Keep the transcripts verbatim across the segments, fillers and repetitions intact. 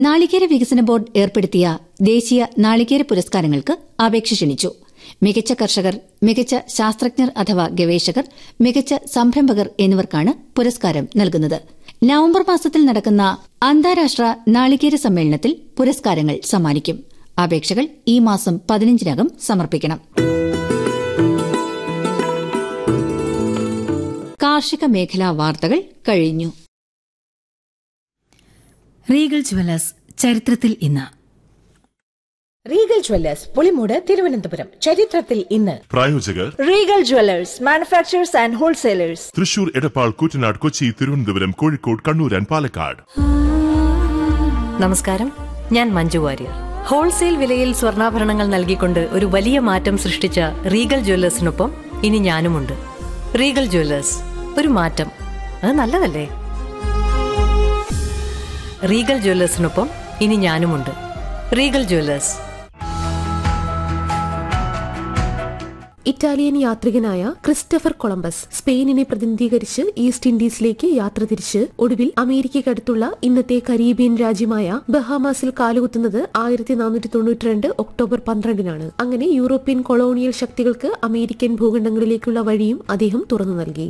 നാളികേര വികസന ബോർഡ് ഏർപ്പെടുത്തിയ ദേശീയ നാളികേര പുരസ്കാരങ്ങൾക്ക് അപേക്ഷ ക്ഷണിച്ചു. മികച്ച കർഷകർ, മികച്ച ശാസ്ത്രജ്ഞർ അഥവാ ഗവേഷകർ, മികച്ച സംരംഭകർ എന്നിവർക്കാണ് പുരസ്കാരം നൽകുന്നത്. നവംബർ മാസത്തിൽ നടക്കുന്ന അന്താരാഷ്ട്ര നാളികേര സമ്മേളനത്തിൽ പുരസ്കാരങ്ങൾ സമ്മാനിക്കും. അപേക്ഷകൾ ഈ മാസം പതിനഞ്ചിനകം സമർപ്പിക്കണം. കാർഷിക മേഖലാ വാർത്തകൾ കഴിഞ്ഞു. റീഗൽ ജുവലേഴ്സ് ചരിത്രത്തിൽ ഇന്ന്. Regal jewellers Pulimoodu Thiruvananthapuram. ചരിത്രത്തിൽ ഇന്ന്. പ്രായോജകർ Regal jewellers manufacturers and wholesalers. Thrissur, Edappal, Koottanad, Kochi, Thiruvananthapuram, Kozhikode, Kannur and Palakkad. നമസ്കാരം, ഞാൻ മഞ്ജു വാര്യർ. ഹോൾസെയിൽ വിലയിൽ സ്വർണ്ണാഭരണങ്ങൾ നൽകിക്കൊണ്ട് ഒരു വലിയ മാറ്റം സൃഷ്ടിച്ച റീഗൽ ജുവലേഴ്സിനൊപ്പം ഇനി ഞാനുമുണ്ട്. റീഗൽ ജുവലേഴ്സ്, ഒരു മാറ്റം, അത് നല്ലതല്ലേ? റീഗൽ ജുവലേഴ്സിനൊപ്പം ഇനി ഞാനുമുണ്ട്. Regal jewellers. Italian യാത്രികനായ Christopher Columbus സ്പെയിനിനെ പ്രതിനിധീകരിച്ച് ഈസ്റ്റ് ഇൻഡീസിലേക്ക് യാത്ര തിരിച്ച് ഒടുവിൽ അമേരിക്കയ്ക്കടുത്തുള്ള ഇന്നത്തെ കരീബിയൻ രാജ്യമായ ബഹാമാസിൽ കാലുകുത്തുന്നത് ആയിരത്തി നാനൂറ്റി തൊണ്ണൂറ്റി രണ്ട് ഒക്ടോബർ പന്ത്രണ്ടിനാണ്. അങ്ങനെ യൂറോപ്യൻ കൊളോണിയൽ ശക്തികൾക്ക് അമേരിക്കൻ ഭൂഖണ്ഡങ്ങളിലേക്കുള്ള വഴിയും അദ്ദേഹം തുറന്നു നൽകി.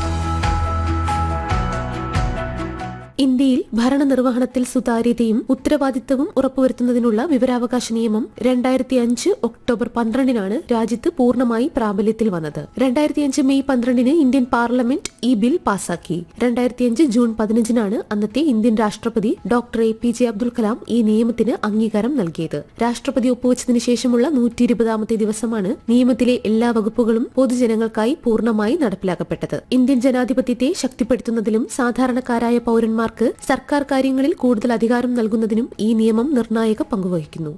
ഇന്ത്യയിൽ ഭരണനിർവഹണത്തിൽ സുതാര്യതയും ഉത്തരവാദിത്തവും ഉറപ്പുവരുത്തുന്നതിനുള്ള വിവരാവകാശ നിയമം രണ്ടായിരത്തി അഞ്ച് ഒക്ടോബർ പന്ത്രണ്ടിനാണ് രാജ്യത്ത് പൂർണ്ണമായി പ്രാബല്യത്തിൽ വന്നത്. രണ്ടായിരത്തി അഞ്ച് മെയ് പന്ത്രണ്ടിന് ഇന്ത്യൻ പാർലമെന്റ് ഈ ബിൽ പാസാക്കി. രണ്ടായിരത്തി അഞ്ച് ജൂൺ പതിനഞ്ചിനാണ് അന്നത്തെ ഇന്ത്യൻ രാഷ്ട്രപതി doctor A P J Abdul Kalam ഈ നിയമത്തിന് അംഗീകാരം നൽകിയത്. രാഷ്ട്രപതി ഒപ്പുവച്ചതിനു ശേഷമുള്ള നൂറ്റി ഇരുപതാമത്തെ ദിവസമാണ് നിയമത്തിലെ എല്ലാ വകുപ്പുകളും പൊതുജനങ്ങൾക്കായി പൂർണ്ണമായി നടപ്പിലാക്കപ്പെട്ടത്. ഇന്ത്യൻ ജനാധിപത്യത്തെ ശക്തിപ്പെടുത്തുന്നതിലും സാധാരണക്കാരായ പൌരന്മാർ സർക്കാർ കാര്യങ്ങളിൽ കൂടുതൽ അധികാരം നൽകുന്നതിനും ഈ നിയമം നിർണായക പങ്കുവഹിക്കുന്നു.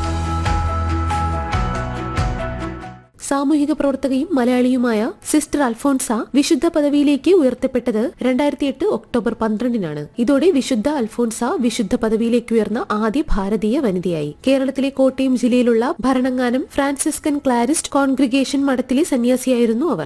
സാമൂഹിക പ്രവർത്തകയും മലയാളിയുമായ സിസ്റ്റർ അൽഫോൺസ വിശുദ്ധ പദവിയിലേക്ക് ഉയർത്തപ്പെട്ടത് രണ്ടായിരത്തി എട്ട് ഒക്ടോബർ പന്ത്രണ്ടിനാണ്. ഇതോടെ വിശുദ്ധ അൽഫോൺസ വിശുദ്ധ പദവിയിലേക്ക് ഉയർന്ന ആദ്യ ഭാരതീയ വനിതയായി. കേരളത്തിലെ കോട്ടയം ജില്ലയിലുള്ള ഭരണങ്ങാനം ഫ്രാൻസിസ്കൻ ക്ലാരിസ്റ്റ് കോൺഗ്രിഗേഷൻ മഠത്തിലെ സന്യാസിയായിരുന്നു അവർ.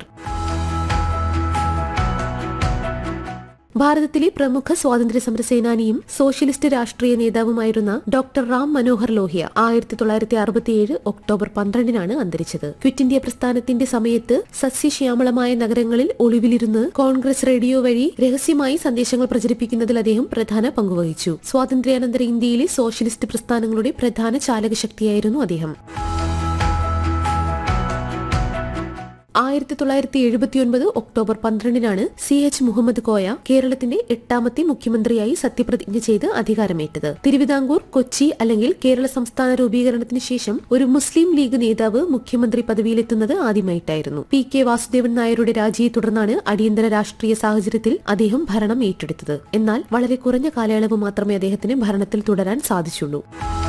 ഭാരതത്തിലെ പ്രമുഖ സ്വാതന്ത്ര്യ സമര സേനാനിയും സോഷ്യലിസ്റ്റ് രാഷ്ട്രീയ നേതാവുമായിരുന്ന ഡോക്ടർ റാം മനോഹർ ലോഹിയ ആയിരത്തി തൊള്ളായിരത്തി അറുപത്തിയേഴ് ഒക്ടോബർ പന്ത്രണ്ടിനാണ് അന്തരിച്ചത്. ക്വിറ്റ് ഇന്ത്യ പ്രസ്ഥാനത്തിന്റെ സമയത്ത് സസ്യശ്യാമളമായ നഗരങ്ങളിൽ ഒളിവിലിരുന്ന് കോൺഗ്രസ് റേഡിയോ വഴി രഹസ്യമായി സന്ദേശങ്ങൾ പ്രചരിപ്പിക്കുന്നതിൽ അദ്ദേഹം പ്രധാന പങ്കുവഹിച്ചു. സ്വാതന്ത്ര്യാനന്തര ഇന്ത്യയിലെ സോഷ്യലിസ്റ്റ് പ്രസ്ഥാനങ്ങളുടെ പ്രധാന ചാലകശക്തിയായിരുന്നു അദ്ദേഹം. ആയിരത്തി തൊള്ളായിരത്തി എഴുപത്തിയൊൻപത് October പന്ത്രണ്ടിനാണ് C H Muhammad Koya കേരളത്തിന്റെ എട്ടാമത്തെ മുഖ്യമന്ത്രിയായി സത്യപ്രതിജ്ഞ ചെയ്ത് അധികാരമേറ്റത്. തിരുവിതാംകൂർ, കൊച്ചി അല്ലെങ്കിൽ കേരള സംസ്ഥാന രൂപീകരണത്തിന് ശേഷം ഒരു മുസ്ലിം ലീഗ് നേതാവ് മുഖ്യമന്ത്രി പദവിയിലെത്തുന്നത് ആദ്യമായിട്ടായിരുന്നു. പി കെ വാസുദേവൻ നായരുടെ രാജിയെ തുടർന്നാണ് അടിയന്തര രാഷ്ട്രീയ സാഹചര്യത്തിൽ അദ്ദേഹം ഭരണം ഏറ്റെടുത്തത്. എന്നാൽ വളരെ കുറഞ്ഞ കാലയളവ് മാത്രമേ അദ്ദേഹത്തിന് ഭരണത്തിൽ തുടരാൻ സാധിച്ചുള്ളൂ.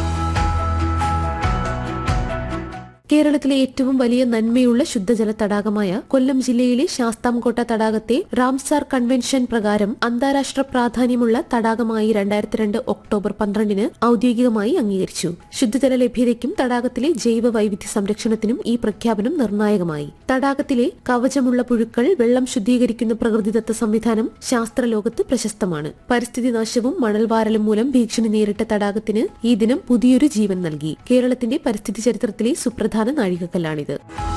കേരളത്തിലെ ഏറ്റവും വലിയ നന്മയുള്ള ശുദ്ധജല തടാകമായ കൊല്ലം ജില്ലയിലെ ശാസ്താംകോട്ട തടാകത്തെ റാംസാർ കൺവെൻഷൻ പ്രകാരം അന്താരാഷ്ട്ര പ്രാധാന്യമുള്ള തടാകമായി രണ്ടായിരത്തി രണ്ട് ഒക്ടോബർ പന്ത്രണ്ടിന് ഔദ്യോഗികമായി അംഗീകരിച്ചു. ശുദ്ധജല ലഭ്യതയ്ക്കും തടാകത്തിലെ ജൈവ വൈവിധ്യ സംരക്ഷണത്തിനും ഈ പ്രഖ്യാപനം നിർണായകമായി. തടാകത്തിലെ കവചമുള്ള പുഴുക്കൾ, വെള്ളം ശുദ്ധീകരിക്കുന്ന പ്രകൃതിദത്ത സംവിധാനം ശാസ്ത്രലോകത്ത് പ്രശസ്തമാണ്. പരിസ്ഥിതി നാശവും മണൽവാരലും മൂലം ഭീഷണി നേരിട്ട തടാകത്തിന് ഈ ദിനം പുതിയൊരു ജീവൻ നൽകി. കേരളത്തിന്റെ പരിസ്ഥിതി ചരിത്രത്തിലെ സുപ്രധാന നാഴികക്കല്ലാണിത്.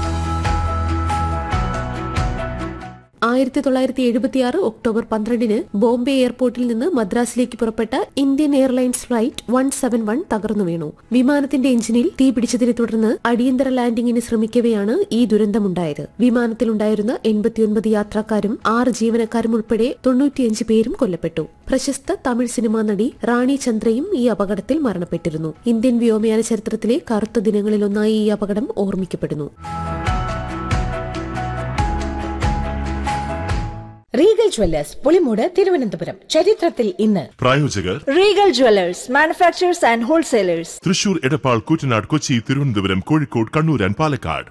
ആയിരത്തി തൊള്ളായിരത്തി എഴുപത്തിയാറ് ഒക്ടോബർ പന്ത്രണ്ടിന് ബോംബെ എയർപോർട്ടിൽ നിന്ന് മദ്രാസിലേക്ക് പുറപ്പെട്ട Indian airlines flight one seven one തകർന്നു വീണു. വിമാനത്തിന്റെ എഞ്ചിനിൽ തീ പിടിച്ചതിനെ തുടർന്ന് അടിയന്തര ലാൻഡിംഗിന് ശ്രമിക്കവെയാണ് ഈ ദുരന്തമുണ്ടായത്. വിമാനത്തിലുണ്ടായിരുന്ന എൺപത്തിയൊൻപത് യാത്രക്കാരും ആറ് ജീവനക്കാരും ഉൾപ്പെടെ തൊണ്ണൂറ്റിയഞ്ച് പേരും കൊല്ലപ്പെട്ടു. പ്രശസ്ത തമിഴ് സിനിമാ നടി റാണി ചന്ദ്രയും ഈ അപകടത്തിൽ മരണപ്പെട്ടിരുന്നു. ഇന്ത്യൻ വ്യോമയാന ചരിത്രത്തിലെ കറുത്ത ദിനങ്ങളിലൊന്നായി ഈ അപകടം ഓർമ്മിക്കപ്പെടുന്നു. Regal jewellers Pulimoodu Thiruvananthapuram. ചരിത്രത്തിൽ ഇന്ന്. പ്രായോജകർ Regal jewellers manufacturers and wholesalers. Thrissur, Edappal, Koottanad, Kochi, Thiruvananthapuram, Kozhikode, Kannur and Palakkad.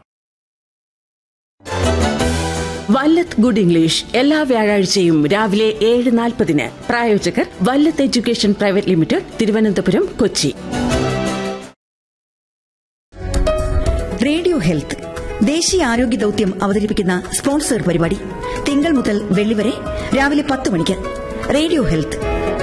Vallath good English എല്ലാ വ്യാഴാഴ്ചയും രാവിലെ ഏഴ് നാൽപ്പതിന്. പ്രായോജകർ Vallath education private limited, Thiruvananthapuram, Kochi. Radio health ദേശീയ ആരോഗ്യ ദൌത്യം അവതരിപ്പിക്കുന്ന സ്പോൺസർ പരിപാടി തിങ്കൾ മുതൽ വെള്ളി വരെ രാവിലെ പത്ത് മണിക്ക്. Radio health